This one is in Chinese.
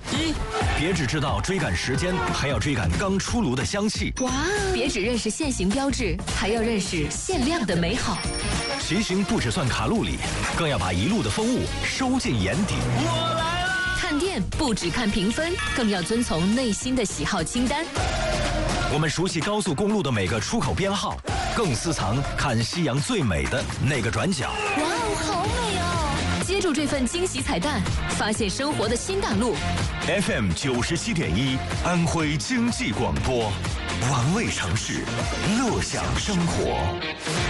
一，别只知道追赶时间，还要追赶刚出炉的香气。 哇！别只认识现行标志，还要认识限量的美好。 骑行不只算卡路里，更要把一路的风物收进眼底。 我来了！ 看店不只看评分，更要遵从内心的喜好清单。 我们熟悉高速公路的每个出口编号，更私藏看夕阳最美的那个转角。 哇哦，好美哦！接住这份惊喜彩蛋，发现生活的新大陆。 FM 97.1，安徽经济广播，玩味城市，乐享生活。